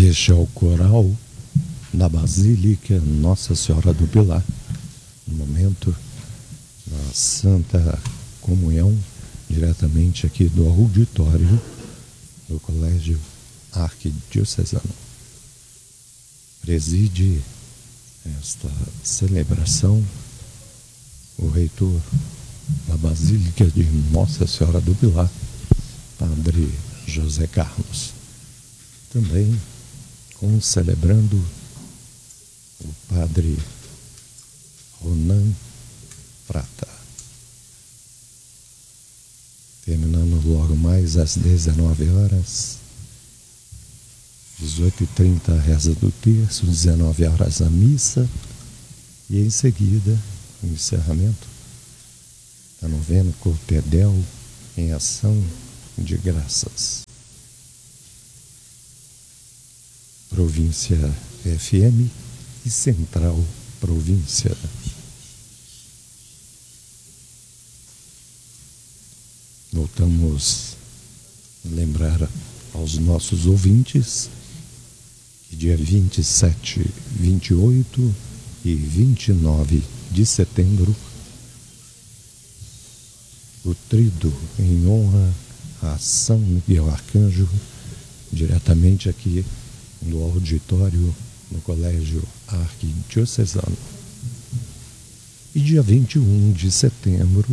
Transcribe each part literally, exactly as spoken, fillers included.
Este é o coral da Basílica Nossa Senhora do Pilar, no momento da Santa Comunhão, diretamente aqui do auditório do Colégio Arquidiocesano. Preside esta celebração o reitor da Basílica de Nossa Senhora do Pilar, Padre José Carlos. Também com celebrando o Padre Ronan Prata. Terminando logo mais às dezenove horas, dezoito e trinta a reza do terço, dezenove horas a missa e em seguida o encerramento da novena Cortedel em ação de graças. Província F M e Central Província. Voltamos a lembrar aos nossos ouvintes que dia vinte e sete, vinte e oito e vinte e nove de setembro, o Tríduo em honra a São Miguel Arcanjo, diretamente aqui no auditório no Colégio Arquidiocesano. E dia vinte e um de setembro,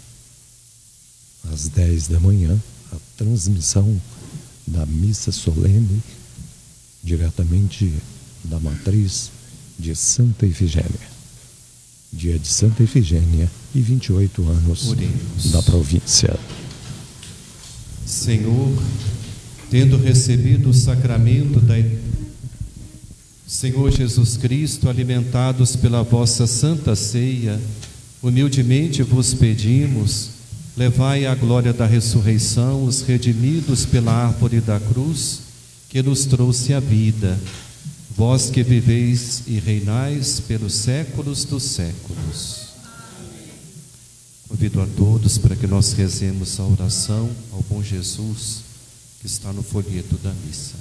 às dez da manhã, a transmissão da missa solene, diretamente da matriz de Santa Efigênia. Dia de Santa Efigênia e vinte e oito anos Oremos. Da província. Senhor, tendo recebido o sacramento da Senhor Jesus Cristo, alimentados pela vossa santa ceia, humildemente vos pedimos, levai à glória da ressurreição os redimidos pela árvore da cruz, que nos trouxe a vida, vós que viveis e reinais pelos séculos dos séculos. Convido a todos para que nós rezemos a oração ao bom Jesus, que está no folheto da missa.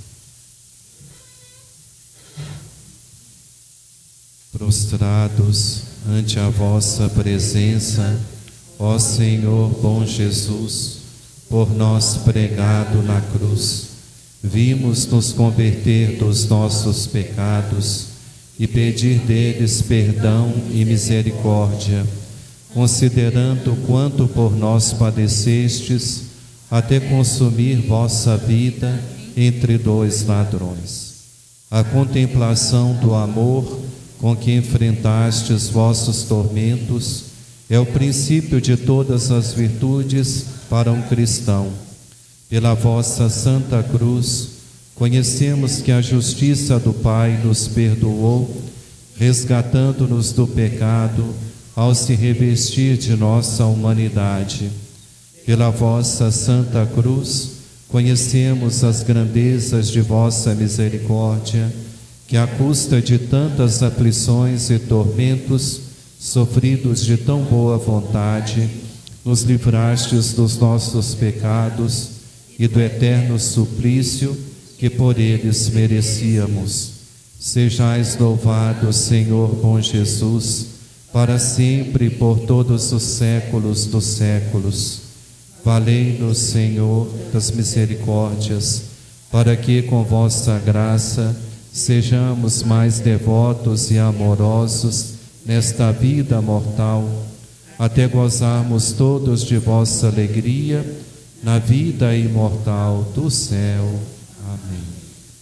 Prostrados ante a vossa presença, ó Senhor bom Jesus, por nós pregado na cruz, vimos nos converter dos nossos pecados e pedir deles perdão e misericórdia, considerando quanto por nós padecestes, até consumir vossa vida entre dois ladrões. A contemplação do amor com que enfrentastes vossos tormentos é o princípio de todas as virtudes para um cristão. Pela vossa Santa Cruz, conhecemos que a justiça do Pai nos perdoou, resgatando-nos do pecado ao se revestir de nossa humanidade. Pela vossa Santa Cruz, conhecemos as grandezas de vossa misericórdia, que à custa de tantas aflições e tormentos, sofridos de tão boa vontade, nos livrastes dos nossos pecados e do eterno suplício que por eles merecíamos. Sejais louvado, Senhor bom Jesus, para sempre e por todos os séculos dos séculos. Valei-nos, Senhor, das misericórdias, para que com vossa graça sejamos mais devotos e amorosos nesta vida mortal, até gozarmos todos de vossa alegria na vida imortal do céu. Amém.